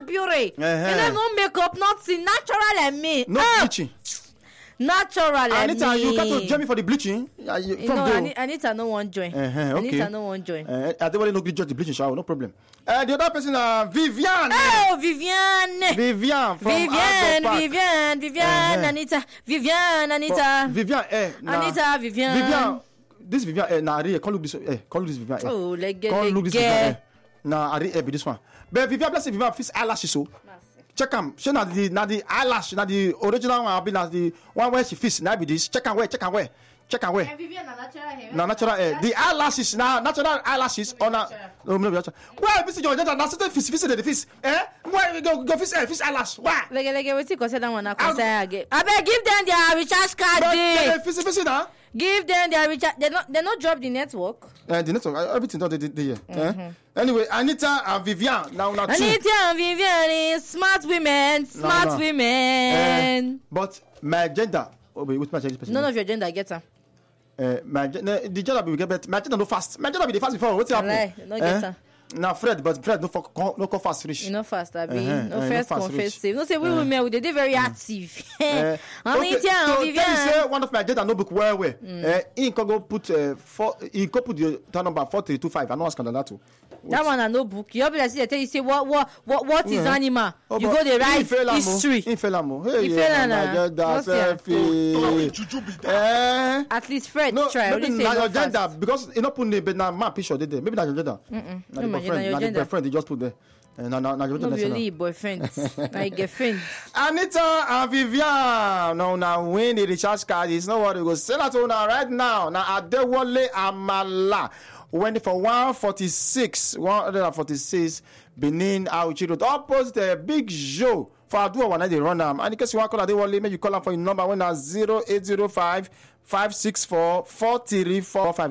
beauty. You know, no makeup, nothing. Natural like me. No bleaching. Natural like Anita, me. you got to join me for the bleaching. Anita no one join. Okay. Anita no one join. I don't want to judge the bleaching shower, no problem. The other person, Vivian. Oh, Vivian. Vivian from Vivian, Anita. Vivian, Anita. Vivian, Anita, Vivian. This Vivian, can't look this, can't look this Vivian. Oh, like can't look this Vivian. Nah, Ari, be this one. But Vivian, bless Vivian, face eyelashes so. Check them. She na the eyelash, na the original one. Be na the one where she fits. Now be this. Check and wear. Vivian na natural hair. Na natural hair. The eyelashes na natural eyelashes on a. No, natural. Why, Mr. George? Na certain fits the fits. Why we go fits eyelash? Why? Like what you consider that one? I consider again. I beg give them their recharge card. Fits na. Give them their recharge. They not drop the network. The network. Everything done there. Anyway, Anita and Vivian now. Anita and Vivian is smart women. But my gender. Oh, wait, what's my gender? None of your gender get her. The gender will get better. My gender no fast. My gender be the fast before. What's happening? No get her. Now Fred no go fast finish. You know fast, Abi. No first confess. No say we women they very active. Anita and Vivian. Say one of my gender no book well. He can go put he go put the turn number 4325. I know what's going that too. That one a no book. You obviously they tell you say what is animal. You go the right history. Hey, at least Fred try. Maybe not your gender because you not put name, but now my picture there. Maybe not your gender. The boyfriend they just put there. No really boyfriend. Like girlfriend. Anita and Vivian. Now when the recharge card is not what we go sell it on right now. Now Adewale Amala. Went for 146 Benin Auchi Road. Opposite Big Joe for Adua one they run and in case you want to call Adewale, make you call them for your number when 0805 564 4345.